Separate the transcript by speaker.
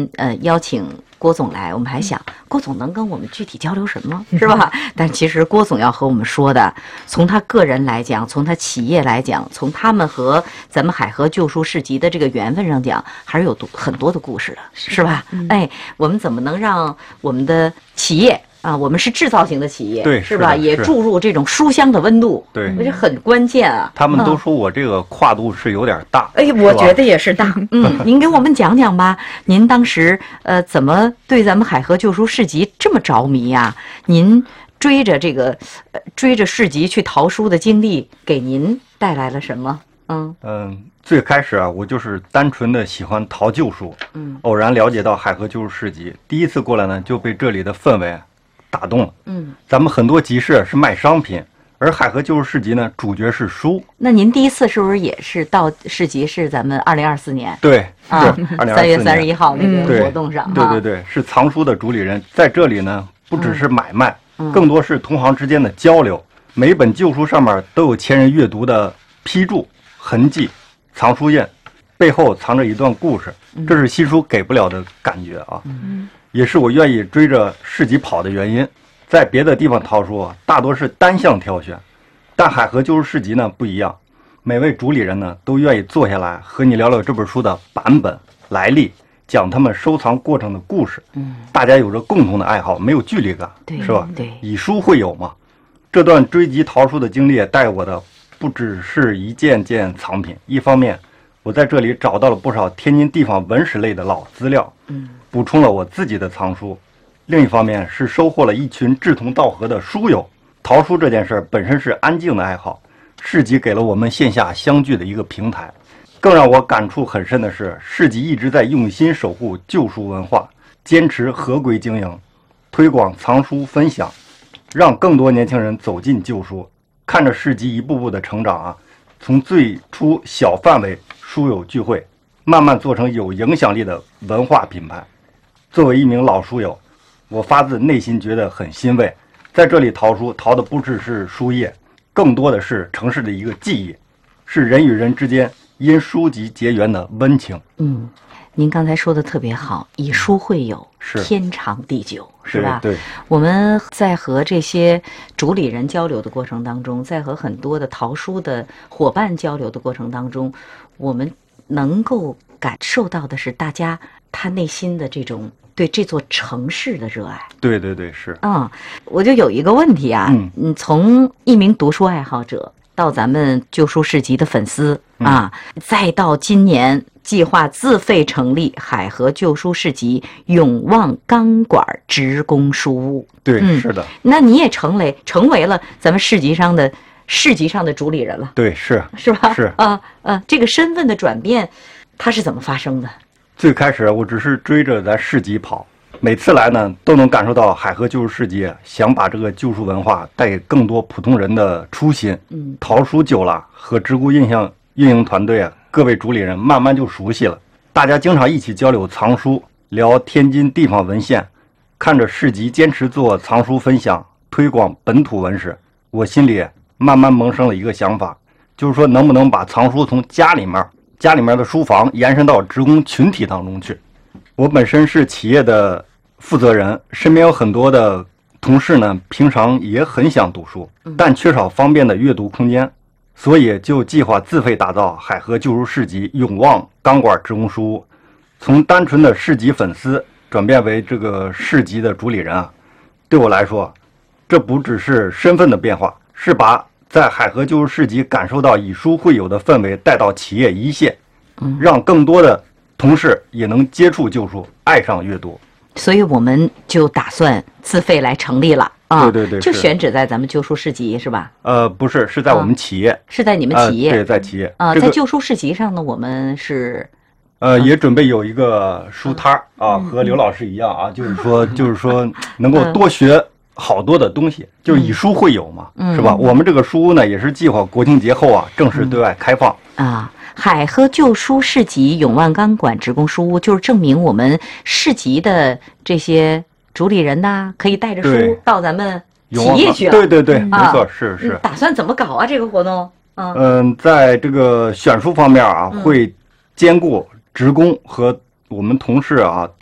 Speaker 1: 天邀请郭总来，我们还想郭总能跟我们具体交流什么，是吧？但其实郭总要和我们说的，从他个人来讲，从他企业来讲，从他们和咱们海河旧书市集的这个缘分上讲，还是有很多的故事的，是吧？哎，我们怎么能让我们的企业啊，我们是制造型的企业，
Speaker 2: 对，
Speaker 1: 是吧？也注入这种书香的温度，
Speaker 2: 对，
Speaker 1: 这很关键啊。
Speaker 2: 他们都说我这个跨度是有点大，
Speaker 1: 哎，我觉得也是大。您给我们讲讲吧，您当时怎么对咱们海河旧书市集这么着迷呀？您追着市集去淘书的经历，给您带来了什么？
Speaker 2: 最开始啊，我就是单纯的喜欢淘旧书，偶然了解到海河旧书市集，第一次过来呢，就被这里的氛围打动了。咱们很多集市是卖商品，而海河旧书市集呢，主角是书。那
Speaker 1: 您第一次是不是也是到市集？是咱们2024年？
Speaker 2: 对，是3
Speaker 1: 月31号那个活动上。
Speaker 2: 对，是藏书的主理人，在这里呢，不只是买卖，更多是同行之间的交流。每一本旧书上面都有前人阅读的批注、痕迹、藏书印，背后藏着一段故事，这是新书给不了的感觉啊。也是我愿意追着市集跑的原因。在别的地方淘书大多是单项挑选，但海河旧书市集呢不一样，每位主理人呢都愿意坐下来和你聊聊这本书的版本、来历，讲他们收藏过程的故事。大家有着共同的爱好，没有距离感，是吧？
Speaker 1: 对，
Speaker 2: 以书会友嘛。这段追集淘书的经历带我的不只是一件件藏品，一方面我在这里找到了不少天津地方文史类的老资料，补充了我自己的藏书。另一方面是收获了一群志同道合的书友。淘书这件事本身是安静的爱好，市集给了我们线下相聚的一个平台。更让我感触很深的是，市集一直在用心守护旧书文化，坚持合规经营，推广藏书分享，让更多年轻人走进旧书。看着市集一步步的成长啊，从最初小范围书友聚会，慢慢做成有影响力的文化品牌。作为一名老书友，我发自内心觉得很欣慰。在这里淘书，淘的不只是书页，更多的是城市的一个记忆，是人与人之间因书籍结缘的温情。
Speaker 1: 您刚才说的特别好，以书会友，天长地久，是吧？
Speaker 2: 对。
Speaker 1: 我们在和这些主理人交流的过程当中，在和很多的淘书的伙伴交流的过程当中，我们能够感受到的是大家他内心的这种对这座城市的热爱。
Speaker 2: 对，是。
Speaker 1: 我就有一个问题啊，从一名读书爱好者到咱们旧书市集的粉丝再到今年计划自费成立海河旧书市集永旺钢管职工书屋。
Speaker 2: 对，是的。
Speaker 1: 那你也成为了咱们市集上的主理人了。
Speaker 2: 对，是
Speaker 1: 吧？
Speaker 2: 是
Speaker 1: 这个身份的转变，它是怎么发生的？
Speaker 2: 最开始我只是追着咱市集跑，每次来呢都能感受到海河旧书市集想把这个旧书文化带给更多普通人的初心。淘书久了，和职工印象运营团队各位主理人慢慢就熟悉了，大家经常一起交流藏书，聊天津地方文献，看着市集坚持做藏书分享，推广本土文史，我心里慢慢萌生了一个想法，就是说能不能把藏书从家里面的书房延伸到职工群体当中去。我本身是企业的负责人，身边有很多的同事呢，平常也很想读书，但缺少方便的阅读空间，所以就计划自费打造海河旧书市集永旺钢管职工书屋。从单纯的市集粉丝转变为这个市集的主理人对我来说，这不只是身份的变化，是把在海河旧书市集感受到以书会友的氛围带到企业一线，让更多的同事也能接触旧书，爱上阅读。
Speaker 1: 所以我们就打算自费来成立了
Speaker 2: 对，
Speaker 1: 就选址在咱们旧书市集是吧？
Speaker 2: 不是，是在我们企业，
Speaker 1: 是在你们企业，
Speaker 2: 对，在企业
Speaker 1: 在旧书市集上呢，我们是
Speaker 2: 也准备有一个书摊和刘老师一样就是说能够多学好多的东西，就是以书会友嘛，是吧？我们这个书屋呢，也是计划国庆节后正式对外开放
Speaker 1: 海河旧书市集永旺钢管职工书屋，就是证明我们市集的这些主理人可以带着书到咱们企业去了。
Speaker 2: 对，没错，是。
Speaker 1: 打算怎么搞这个活动？
Speaker 2: 在这个选书方面会兼顾职工和我们同事